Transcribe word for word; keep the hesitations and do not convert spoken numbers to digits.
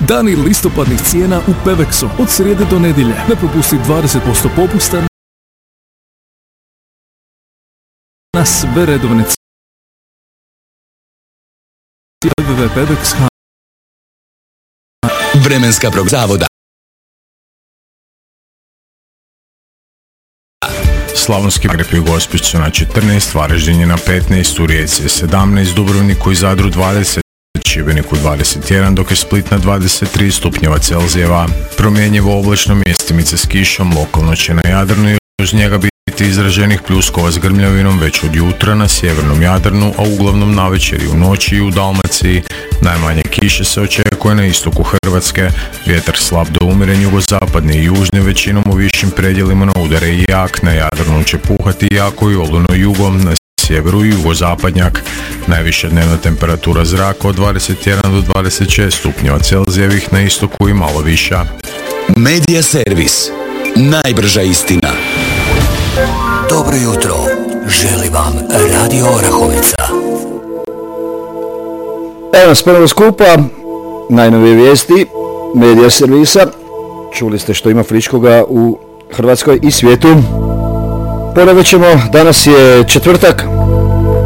Dani listopadnih cijena u Pevexu od srijede do nedjelje. Ne propusti dvadeset posto popusta na sve redovne cijene. w w w tačka pevex tačka h r. Vremenska prognoza zavoda. Slavonski Zagreb i Gospić su na četrnaest, Varaždin je na petnaest, u Rijeci je sedamnaest, Dubrovniku i Zadru dvadeset, Šibeniku dvadeset jedan, dok je Split na dvadeset tri stupnjeva Celzijeva. Promjenjivo oblačno, mjestimice s kišom, lokalno će na Jadranu i uz njega biti izraženih pljuskova s grmljavinom već od jutra na sjevernom Jadranu, a uglavnom navečer i u noći i u Dalmaciji. Najmanje kiše se očekuje na istoku Hrvatske, vjetar slab do umjeren jugozapadni i južni, većinom u višim predjelima na udare i jak, na Jadranu će puhati jako i olujno jugom, na sjeveru i jugozapadnjak. Najviša dnevna temperatura zraka od dvadeset jedan do dvadeset šest stupnjeva Celzijevih, na istoku i malo viša. Medija servis. Najbrža istina. Dobro jutro. Želi vam Radio Orahovica. Evo nas ponovno skupa, najnovije vijesti Medija servisa. Čuli ste što ima friškoga u Hrvatskoj i svijetu. Ponovit ćemo, danas je četvrtak,